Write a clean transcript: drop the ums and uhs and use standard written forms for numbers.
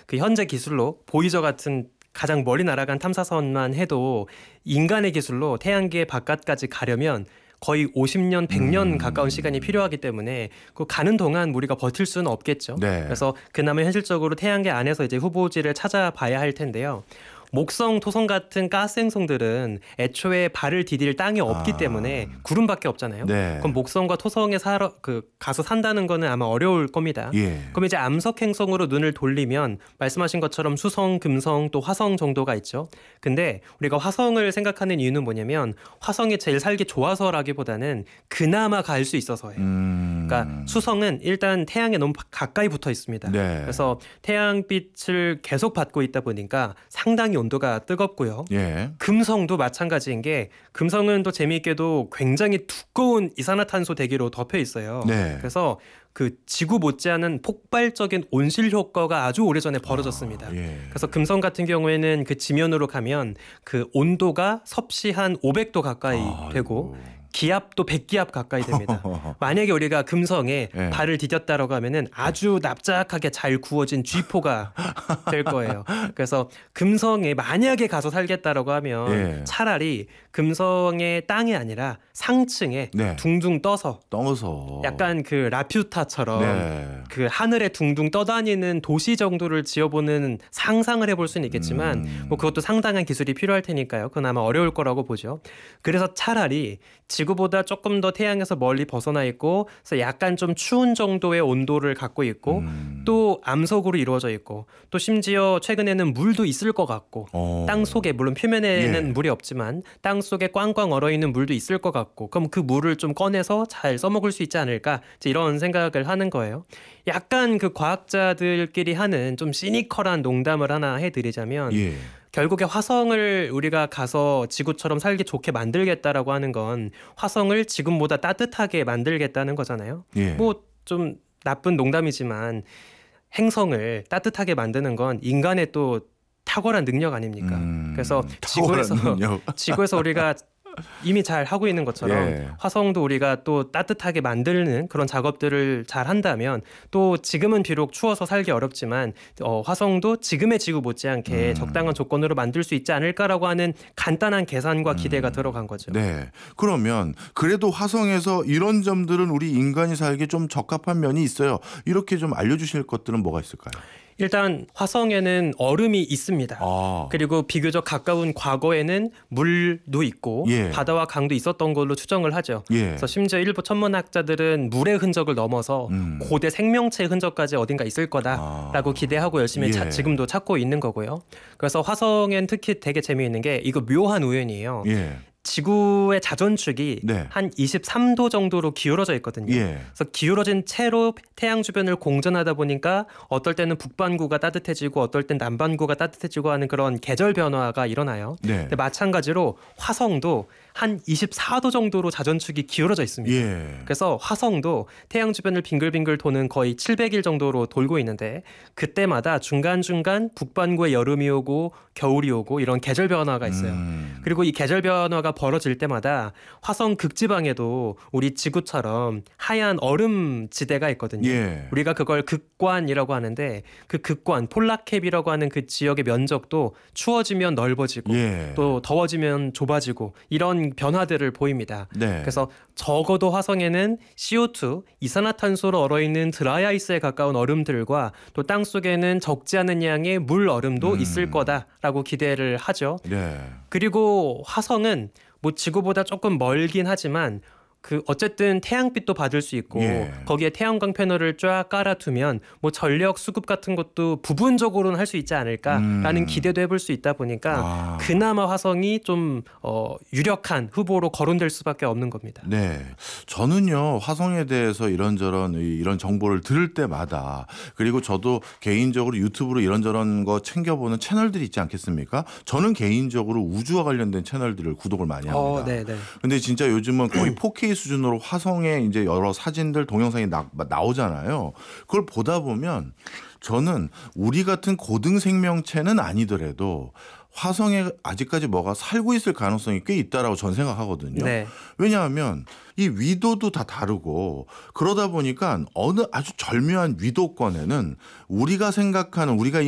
그 현재 기술로 보이저 같은 가장 멀리 날아간 탐사선만 해도 인간의 기술로 태양계 바깥까지 가려면 거의 50년, 100년 가까운 시간이 필요하기 때문에 그 가는 동안 우리가 버틸 수는 없겠죠. 네. 그래서 그나마 현실적으로 태양계 안에서 이제 후보지를 찾아봐야 할 텐데요. 목성, 토성 같은 가스 행성들은 애초에 발을 디딜 땅이 없기 때문에 구름밖에 없잖아요. 네. 그럼 목성과 토성에 가서 산다는 거는 아마 어려울 겁니다. 예. 그럼 이제 암석 행성으로 눈을 돌리면 말씀하신 것처럼 수성, 금성, 또 화성 정도가 있죠. 근데 우리가 화성을 생각하는 이유는 뭐냐면 화성이 제일 살기 좋아서라기보다는 그나마 갈 수 있어서예요. 그러니까 수성은 일단 태양에 너무 가까이 붙어 있습니다. 네. 그래서 태양빛을 계속 받고 있다 보니까 상당히 온도가 뜨겁고요. 예. 금성도 마찬가지인 게 금성은 또 재미있게도 굉장히 두꺼운 이산화탄소 대기로 덮여 있어요. 네. 그래서 그 지구 못지않은 폭발적인 온실 효과가 아주 오래전에 벌어졌습니다. 예. 그래서 금성 같은 경우에는 그 지면으로 가면 그 온도가 섭씨 한 500도 가까이 되고 기압도 100기압 가까이 됩니다. 만약에 우리가 금성에 네. 발을 디뎠다라고 하면은 아주 납작하게 잘 구워진 쥐포가 될 거예요. 그래서 금성에 만약에 가서 살겠다라고 하면 예. 차라리 금성의 땅이 아니라 상층에 네. 둥둥 떠서 약간 그 라퓨타처럼 네. 그 하늘에 둥둥 떠다니는 도시 정도를 지어보는 상상을 해볼 수는 있겠지만 뭐 그것도 상당한 기술이 필요할 테니까요. 그건 아마 어려울 거라고 보죠. 그래서 차라리 지구보다 조금 더 태양에서 멀리 벗어나 있고 그래서 약간 좀 추운 정도의 온도를 갖고 있고 또 암석으로 이루어져 있고 또 심지어 최근에는 물도 있을 것 같고 땅 속에 물론 표면에는 물이 없지만 땅 속에 꽝꽝 얼어있는 물도 있을 것 같고 그럼 그 물을 좀 꺼내서 잘 써먹을 수 있지 않을까 이런 생각을 하는 거예요. 약간 그 과학자들끼리 하는 좀 시니컬한 농담을 하나 해드리자면 예. 결국에 화성을 우리가 가서 지구처럼 살기 좋게 만들겠다라고 하는 건 화성을 지금보다 따뜻하게 만들겠다는 거잖아요. 예. 뭐 좀 나쁜 농담이지만 행성을 따뜻하게 만드는 건 인간의 또 탁월한 능력 아닙니까? 그래서 지구에서 우리가 이미 잘 하고 있는 것처럼 화성도 우리가 또 따뜻하게 만드는 그런 작업들을 잘 한다면 또 지금은 비록 추워서 살기 어렵지만 화성도 지금의 지구 못지않게 적당한 조건으로 만들 수 있지 않을까라고 하는 간단한 계산과 기대가 들어간 거죠. 네. 그러면 그래도 화성에서 이런 점들은 우리 인간이 살기 좀 적합한 면이 있어요. 이렇게 좀 알려주실 것들은 뭐가 있을까요? 일단 화성에는 얼음이 있습니다. 그리고 비교적 가까운 과거에는 물도 있고 바다와 강도 있었던 걸로 추정을 하죠. 그래서 심지어 일부 천문학자들은 물의 흔적을 넘어서 고대 생명체의 흔적까지 어딘가 있을 거다라고 기대하고 열심히 지금도 찾고 있는 거고요. 그래서 화성엔 특히 되게 재미있는 게 이거 묘한 우연이에요. 지구의 자전축이 한 23도 정도로 기울어져 있거든요. 그래서 기울어진 채로 태양 주변을 공전하다 보니까 어떨 때는 북반구가 따뜻해지고 어떨 땐 남반구가 따뜻해지고 하는 그런 계절 변화가 일어나요. 근데 마찬가지로 화성도 한 24도 정도로 자전축이 기울어져 있습니다. 그래서 화성도 태양 주변을 빙글빙글 도는 거의 700일 정도로 돌고 있는데 그때마다 중간중간 북반구에 여름이 오고 겨울이 오고 이런 계절 변화가 있어요. 그리고 이 계절 변화가 벌어질 때마다 화성 극지방에도 우리 지구처럼 하얀 얼음 지대가 있거든요. 우리가 그걸 극관이라고 하는데 그 극관, 폴라캡이라고 하는 그 지역의 면적도 추워지면 넓어지고 또 더워지면 좁아지고 이런 변화들을 보입니다. 그래서 적어도 화성에는 CO2, 이산화탄소로 얼어있는 드라이아이스에 가까운 얼음들과 또 땅속에는 적지 않은 양의 물 얼음도 있을 거다라고 기대를 하죠. 그리고 화성은 뭐 지구보다 조금 멀긴 하지만 그 어쨌든 태양빛도 받을 수 있고 거기에 태양광 패널을 쫙 깔아두면 뭐 전력 수급 같은 것도 부분적으로는 할 수 있지 않을까라는 기대도 해볼 수 있다 보니까 그나마 화성이 좀 유력한 후보로 거론될 수밖에 없는 겁니다. 네, 저는요 화성에 대해서 이런 정보를 들을 때마다 그리고 저도 개인적으로 유튜브로 이런저런 거 챙겨보는 채널들이 있지 않겠습니까? 저는 개인적으로 우주와 관련된 채널들을 구독을 많이 합니다. 근데 진짜 요즘은 거의 4K 수준으로 화성에 이제 여러 사진들, 동영상이 나오잖아요. 그걸 보다 보면 저는 우리 같은 고등 생명체는 아니더라도 화성에 아직까지 뭐가 살고 있을 가능성이 꽤 있다라고 저는 생각하거든요. 왜냐하면 이 위도도 다 다르고 그러다 보니까 어느 아주 절묘한 위도권에는 우리가 생각하는 우리가